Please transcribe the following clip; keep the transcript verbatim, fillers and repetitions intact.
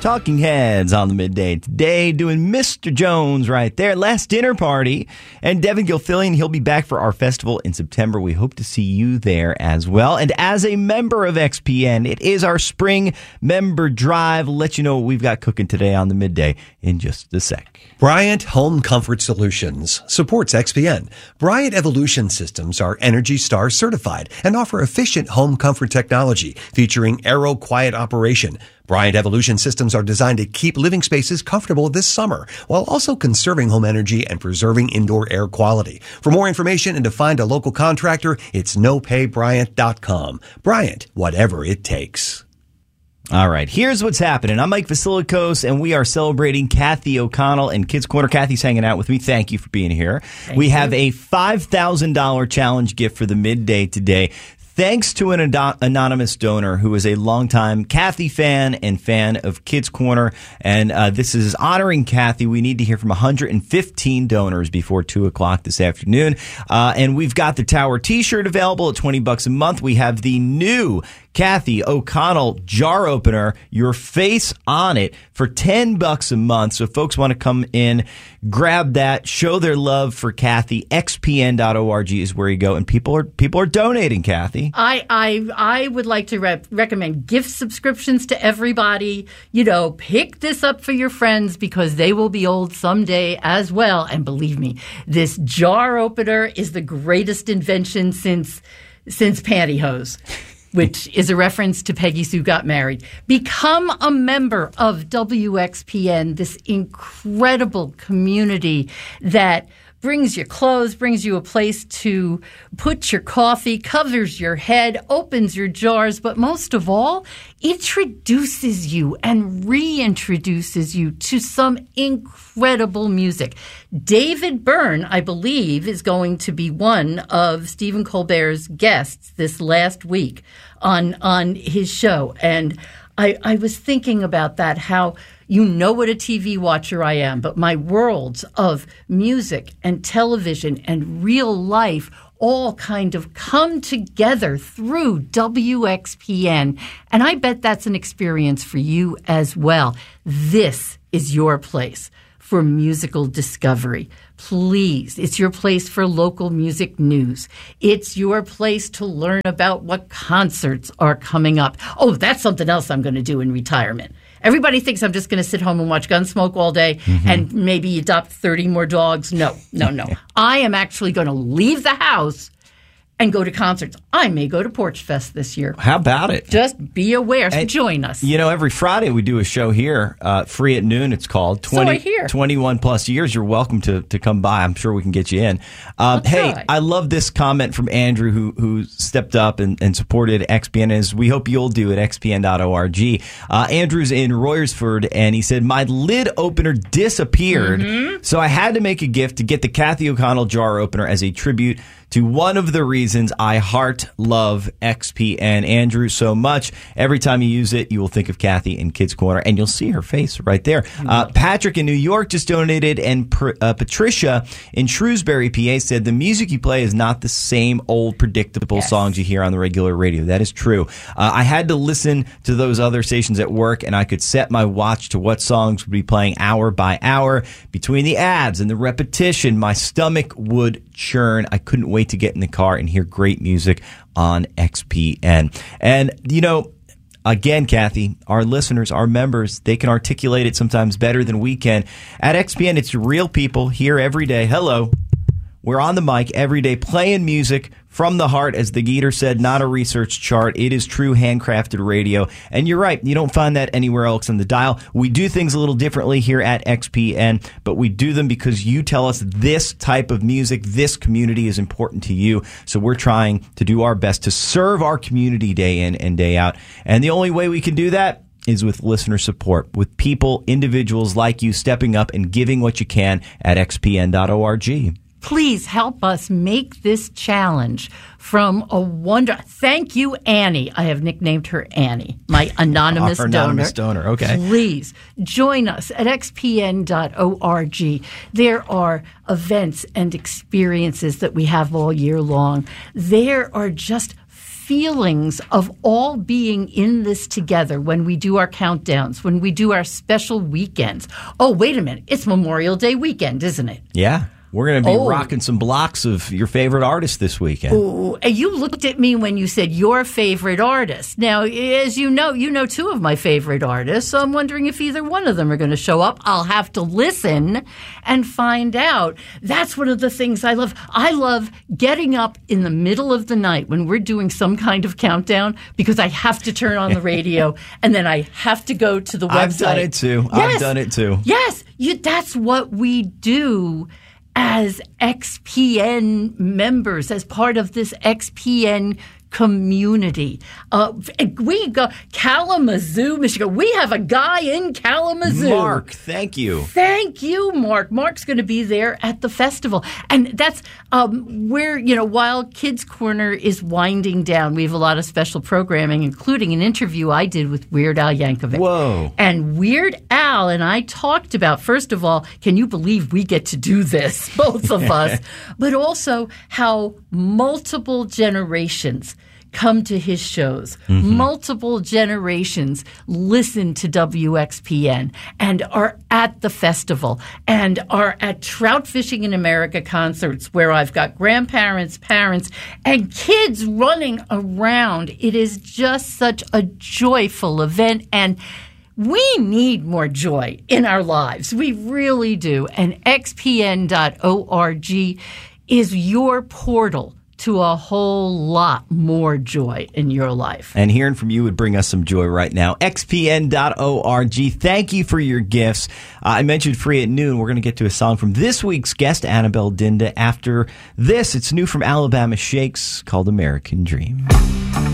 Talking Heads on the Midday today, doing Mister Jones right there. Last dinner party. And Devin Gilfillian, he'll be back for our festival in September. We hope to see you there as well. And as a member of X P N, it is our spring member drive. We'll let you know what we've got cooking today on the Midday in just a sec. Bryant Home Comfort Solutions supports X P N. Bryant Evolution Systems are Energy Star certified and offer efficient home comfort technology featuring Aero Quiet operation. Bryant Evolution Systems are designed to keep living spaces comfortable this summer while also conserving home energy and preserving indoor air quality. For more information and to find a local contractor, it's no pay bryant dot com. Bryant, whatever it takes. All right, here's what's happening. I'm Mike Vasilikos, and we are celebrating Kathy O'Connell and Kids Corner. Kathy's hanging out with me. Thank you for being here. Thank we you. have a five thousand dollars challenge gift for the midday today. Thanks to an ad- anonymous donor who is a longtime Kathy fan and fan of Kids Corner. And uh, this is honoring Kathy. We need to hear from one hundred fifteen donors before two o'clock this afternoon. Uh, and we've got the Tower T-shirt available at twenty bucks a month. We have the new Kathy O'Connell jar opener, your face on it, for ten bucks a month. So if folks want to come in, grab that, show their love for Kathy. X P N dot org is where you go. And people are people are donating, Kathy. I I I would like to re- recommend gift subscriptions to everybody. You know, pick this up for your friends because they will be old someday as well. And believe me, this jar opener is the greatest invention since since pantyhose, which is a reference to Peggy Sue Got Married. Become a member of W X P N, this incredible community that brings you clothes, brings you a place to put your coffee, covers your head, opens your jars, but most of all, introduces you and reintroduces you to some incredible music. David Byrne, I believe, is going to be one of Stephen Colbert's guests this last week on on his show. And I, I was thinking about that, how you know what a T V watcher I am, but my worlds of music and television and real life all kind of come together through W X P N. And I bet that's an experience for you as well. This is your place for musical discovery. Please, it's your place for local music news. It's your place to learn about what concerts are coming up. Oh, that's something else I'm going to do in retirement. Everybody thinks I'm just going to sit home and watch Gunsmoke all day mm-hmm. and maybe adopt thirty more dogs. No, no, no. I am actually going to leave the house and go to concerts. I may go to Porch Fest this year. How about it? Just be aware. So and, join us. You know, every Friday we do a show here, uh, free at noon it's called. twenty, so I hear. twenty-one plus years. You're welcome to, to come by. I'm sure we can get you in. Um, hey, try. I love this comment from Andrew who who stepped up and, and supported X P N, as we hope you'll do at X P N dot org. Uh, Andrew's in Royersford, and he said, my lid opener disappeared, mm-hmm. so I had to make a gift to get the Kathy O'Connell jar opener as a tribute to one of the reasons I heart love X P N. Andrew, so much. Every time you use it, you will think of Kathy in Kids Corner, and you'll see her face right there. Uh, Patrick in New York just donated, and uh, Patricia in Shrewsbury, P A said, the music you play is not the same old predictable yes. songs you hear on the regular radio. That is true. Uh, I had to listen to those other stations at work, and I could set my watch to what songs would be playing hour by hour. Between the ads and the repetition, my stomach would churn. I couldn't wait to get in the car and hear great music on X P N. And, you know, again, Kathy, our listeners, our members, they can articulate it sometimes better than we can. At X P N, it's real people here every day. Hello. We're on the mic every day playing music from the heart, as the Geeter said, not a research chart. It is true handcrafted radio. And you're right, you don't find that anywhere else on the dial. We do things a little differently here at X P N, but we do them because you tell us this type of music, this community is important to you. So we're trying to do our best to serve our community day in and day out. And the only way we can do that is with listener support, with people, individuals like you stepping up and giving what you can at X P N dot org. Please help us make this challenge from a wonder. Thank you, Annie. I have nicknamed her Annie, my anonymous Our donor. Anonymous donor, okay. Please join us at X P N dot org. There are events and experiences that we have all year long. There are just feelings of all being in this together when we do our countdowns, when we do our special weekends. Oh, wait a minute. It's Memorial Day weekend, isn't it? Yeah. We're going to be Oh. rocking some blocks of your favorite artists this weekend. Ooh, and you looked at me when you said your favorite artist. Now, as you know, you know two of my favorite artists, so I'm wondering if either one of them are going to show up. I'll have to listen and find out. That's one of the things I love. I love getting up in the middle of the night when we're doing some kind of countdown because I have to turn on the radio and then I have to go to the website. I've done it too. Yes. I've done it too. Yes, you, that's what we do as X P N members, as part of this X P N community. Uh, we go Kalamazoo, Michigan. We have a guy in Kalamazoo. Mark, thank you. Thank you, Mark. Mark's going to be there at the festival. And that's um, where, you know, while Kids Corner is winding down, we have a lot of special programming, including an interview I did with Weird Al Yankovic. Whoa. And Weird Al and I talked about, first of all, can you believe we get to do this, both of us, but also how multiple generations come to his shows. Mm-hmm. Multiple generations listen to W X P N and are at the festival and are at Trout Fishing in America concerts where I've got grandparents, parents, and kids running around. It is just such a joyful event, and we need more joy in our lives. We really do. And X P N dot org is your portal to a whole lot more joy in your life. And hearing from you would bring us some joy right now. X P N dot org. Thank you for your gifts. Uh, I mentioned free at noon. We're going to get to a song from this week's guest, Annabelle Dinda. After this, it's new from Alabama Shakes called American Dream.